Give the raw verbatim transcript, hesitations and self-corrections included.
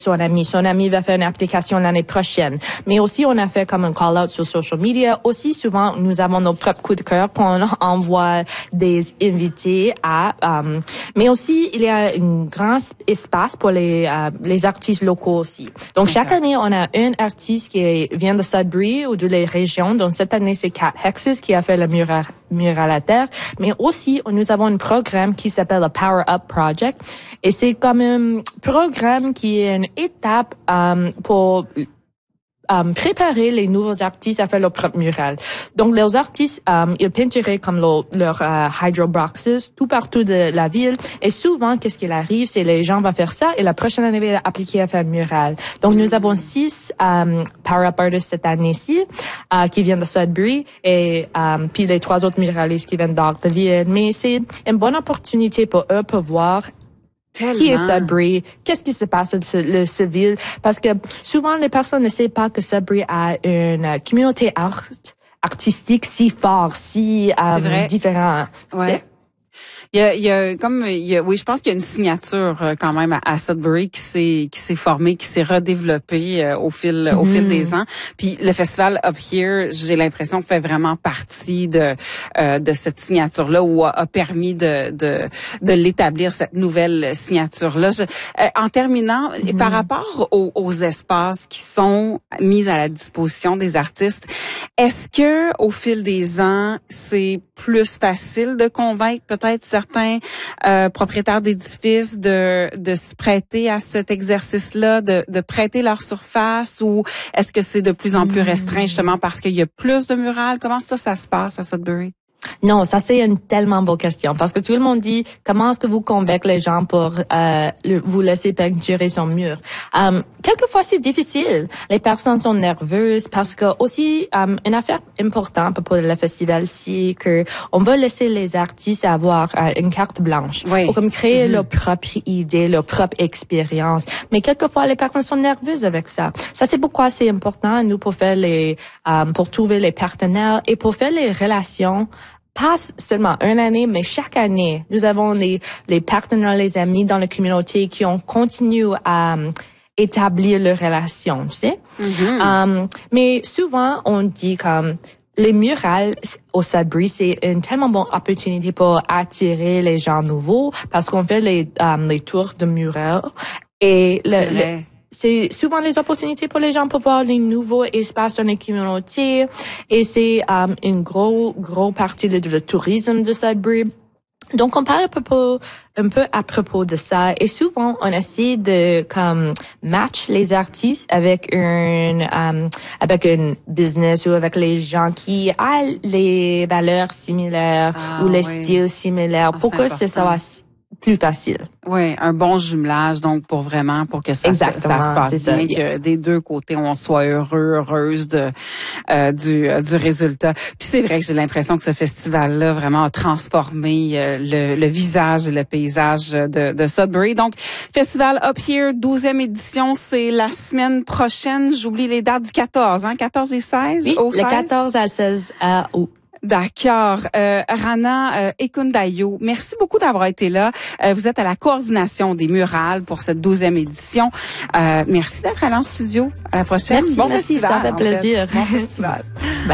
son ami. Son ami va faire une application l'année prochaine. Mais aussi, on a fait comme un call-out sur social media. Aussi, souvent, nous avons nos propres coups de cœur qu'on envoie des invités à. Um, mais aussi, il y a un grand espace pour les uh, les artistes locaux aussi. Donc, okay. Chaque année, on a un artiste qui vient de Sudbury ou de les régions. Donc, cette année, c'est Kat Hexes qui a fait le mural, mural à terre. Mais aussi, nous avons un programme qui s'appelle le Power Up Project. Et c'est comme un programme qui est une étape um, pour um, préparer les nouveaux artistes à faire leur propre mural. Donc, les artistes, um, ils peinturaient comme leurs leur, uh, hydro boxes tout partout de la ville. Et souvent, qu'est-ce qu'il arrive, c'est les gens vont faire ça et la prochaine année, ils vont appliquer à faire un mural. Donc, nous avons six um, Power Up artists cette année-ci uh, qui viennent de Sudbury et um, puis les trois autres muralistes qui viennent d'Arthurville. Mais c'est une bonne opportunité pour eux pour voir Tellement. Qui est Sudbury? Qu'est-ce qui se passe dans le civil? Parce que souvent, les personnes ne savent pas que Sudbury a une communauté art, artistique si forte, si um, différente. Ouais. Il y a, il y a comme, il y a, oui, je pense qu'il y a une signature euh, quand même à, à Sudbury qui s'est, qui s'est formée, qui s'est redéveloppée euh, au fil, mm-hmm. au fil des ans. Puis le festival Up Here, j'ai l'impression fait vraiment partie de, euh, de cette signature-là ou a, a permis de, de, de l'établir cette nouvelle signature-là. Je, euh, en terminant, mm-hmm. par rapport aux, aux espaces qui sont mis à la disposition des artistes, est-ce que au fil des ans, c'est plus facile de convaincre peut-être certains euh, propriétaires d'édifices de de se prêter à cet exercice-là, de de prêter leur surface, ou est-ce que c'est de plus en plus restreint justement parce qu'il y a plus de murales? Comment ça, ça se passe à Sudbury? Non, ça c'est une tellement bonne question parce que tout le monde dit comment est-ce que vous convaincre les gens pour euh, le, vous laisser peinturer son mur. Um, quelquefois c'est difficile. Les personnes sont nerveuses parce que aussi um, une affaire importante pour le festival c'est que on veut laisser les artistes avoir uh, une carte blanche oui. pour comme créer mm-hmm. leur propre idée, leur propre expérience. Mais quelquefois les personnes sont nerveuses avec ça. Ça c'est pourquoi c'est important nous pour faire les um, pour trouver les partenaires et pour faire les relations. Pas seulement une année, mais chaque année, nous avons les, les partenaires, les amis dans la communauté qui ont continué à um, établir leurs relations, tu sais. Mm-hmm. Um, mais souvent, on dit comme les murales au Sudbury, c'est une tellement bonne opportunité pour attirer les gens nouveaux parce qu'on fait les, um, les tours de murales et le, le c'est souvent les opportunités pour les gens pour voir les nouveaux espaces dans les communautés et c'est um, une gros gros partie du de, de tourisme de Sudbury. Donc on parle un peu, un peu à propos de ça et souvent on essaie de comme match les artistes avec une um, avec une business ou avec les gens qui ont les valeurs similaires ah, ou les oui. styles similaires ah, pour que ça soit plus facile. Oui, un bon jumelage, donc pour vraiment, pour que ça, ça, ça se passe bien, ça, que yeah. des deux côtés, on soit heureux, heureuse de euh, du euh, du résultat. Puis c'est vrai que j'ai l'impression que ce festival-là vraiment a transformé euh, le, le visage et le paysage de, de Sudbury. Donc, Festival Up Here, douzième édition, c'est la semaine prochaine. J'oublie les dates du quatorze, hein, quatorze et seize? Oui, au le quatorze à seize à août. D'accord. Euh, Rana euh, Ekundayo, merci beaucoup d'avoir été là. Euh, vous êtes à la coordination des murales pour cette douzième édition. Euh, merci d'être allé en studio. À la prochaine. Merci, bon merci, festival. Ça fait plaisir. En fait. Bon festival.